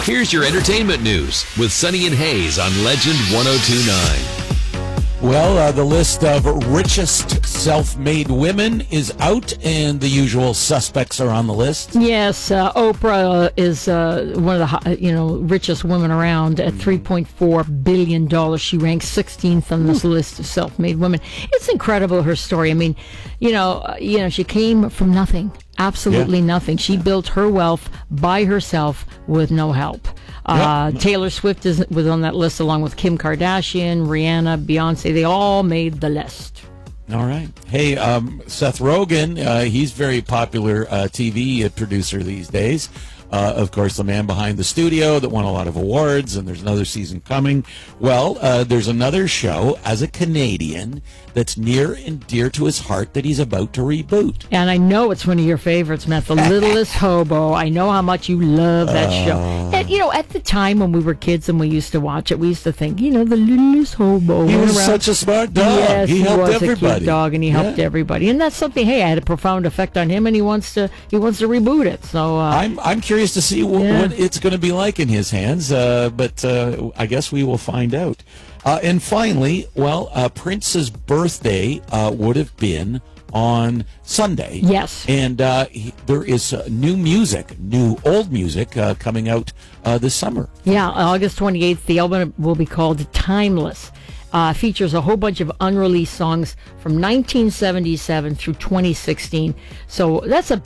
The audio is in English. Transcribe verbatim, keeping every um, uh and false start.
Here's your entertainment news with Sunny and Hayes on Legend one oh two point nine. Well, uh, the list of richest self-made women is out, and the usual suspects are on the list. Yes, uh, Oprah is uh, one of the hi- you know richest women around at three point four billion dollars. She ranks sixteenth on this list of self-made women. It's incredible, her story. I mean, you know, uh, you know, she came from nothing, absolutely Yeah. nothing. She built her wealth by herself with no help. Uh, Yep. Taylor Swift is was on that list along with Kim Kardashian, Rihanna, Beyonce. They all made the list. All right. Hey, um, Seth Rogen, uh, he's very popular uh, T V producer these days. Uh, of course, the man behind the studio that won a lot of awards, and there's another season coming. Well, uh, there's another show as a Canadian that's near and dear to his heart that he's about to reboot. And I know it's one of your favorites, Matt, The Littlest Hobo. I know how much you love that Uh. show. And, you know, at the time when we were kids and we used to watch it, we used to think, you know, The Littlest Hobo. He went was around- such a smart dog. Yes, he he, helped was everybody. a cute dog, and he helped Yeah. everybody. And that's something, hey, had a profound effect on him, and he wants to he wants to reboot it. So, uh, I'm I'm curious to see wh- Yeah. what it's going to be like in his hands, uh, but uh, I guess we will find out. Uh, and finally, well, uh, Prince's birthday uh, would have been on Sunday. Yes. And uh, he, there is uh, new music, new old music uh, coming out uh, this summer. yeah, August twenty-eighth, the album will be called Timeless. Uh, features a whole bunch of unreleased songs from nineteen seventy-seven through twenty sixteen. So that's a